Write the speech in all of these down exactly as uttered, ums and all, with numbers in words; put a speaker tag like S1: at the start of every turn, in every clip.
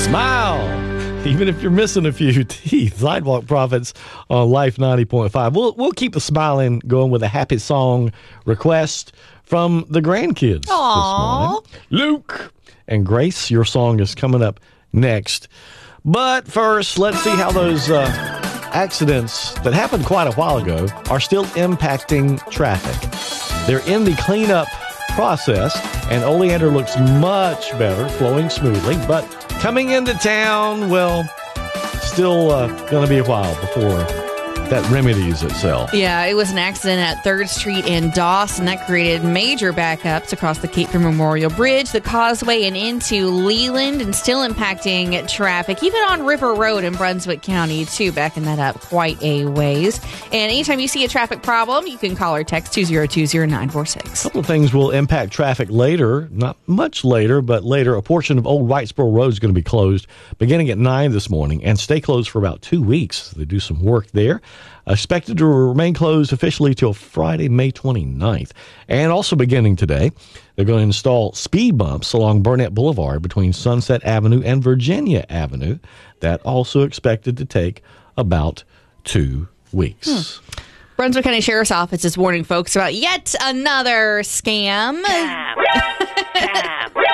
S1: Smile, even if you're missing a few teeth. Sidewalk Prophets on Life ninety point five. We'll we'll keep the smiling going with a happy song request from the grandkids
S2: Aww.
S1: this morning. Luke and Grace, your song is coming up next. But first, let's see how those uh, accidents that happened quite a while ago are still impacting traffic. They're in the cleanup process, and Oleander looks much better, flowing smoothly. But coming into town, well, still uh, going to be a while before that remedies itself.
S2: Yeah, it was an accident at third Street in Dawson that created major backups across the Cape Fear Memorial Bridge, the Causeway, and into Leland, and still impacting traffic, even on River Road in Brunswick County, too, backing that up quite a ways. And anytime you see a traffic problem, you can call or text two zero two zero nine four six.
S1: A couple of things will impact traffic later, not much later, but later. A portion of Old Whitesboro Road is going to be closed beginning at nine this morning and stay closed for about two weeks. They do some work there. Expected to remain closed officially till Friday, May twenty-ninth. And also beginning today, they're going to install speed bumps along Burnett Boulevard between Sunset Avenue and Virginia Avenue. That also expected to take about two weeks.
S2: Hmm. Brunswick County Sheriff's Office is warning folks about yet another scam.
S3: Scam. Scam. Scam.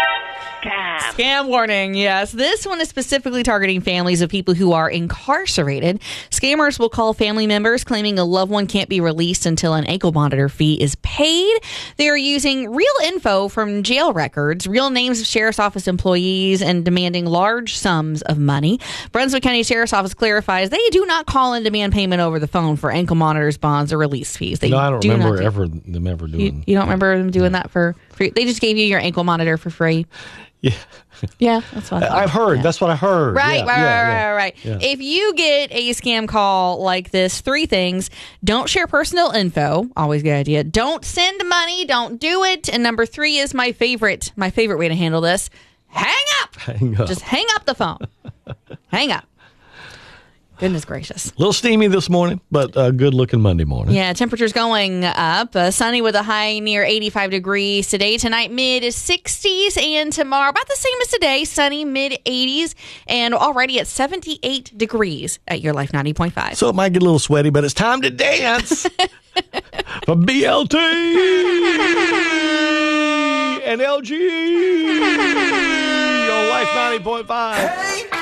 S2: Scam warning, yes. This one is specifically targeting families of people who are incarcerated. Scammers will call family members claiming a loved one can't be released until an ankle monitor fee is paid. They're using real info from jail records, real names of Sheriff's Office employees, and demanding large sums of money. Brunswick County Sheriff's Office clarifies they do not call and demand payment over the phone for ankle monitors, bonds, or release fees. They
S1: no, I don't
S2: do
S1: remember
S2: not do-
S1: ever them ever doing.
S2: You, you don't remember them doing that for free? They just gave you your ankle monitor for free.
S1: Yeah.
S2: Yeah, that's what I thought.
S1: I've heard.
S2: Yeah.
S1: That's what I heard.
S2: Right,
S1: Yeah,
S2: right,
S1: yeah,
S2: right,
S1: yeah.
S2: right, right,
S1: Yeah.
S2: If you get a scam call like this, three things. Don't share personal info. Always a good idea. Don't send money. Don't do it. And number three is my favorite, my favorite way to handle this. Hang up.
S1: Hang up.
S2: Just hang up the phone. Hang up. Goodness gracious.
S1: A little steamy this morning, but a good-looking Monday morning.
S2: Yeah, temperatures going up. Uh, sunny with a high near eighty-five degrees today. Tonight, mid sixties. And tomorrow, about the same as today, sunny, mid eighties. And already at seventy-eight degrees at your Life ninety point five.
S1: So it might get a little sweaty, but it's time to dance. For B L T and L G on Life ninety point five.
S4: Hey!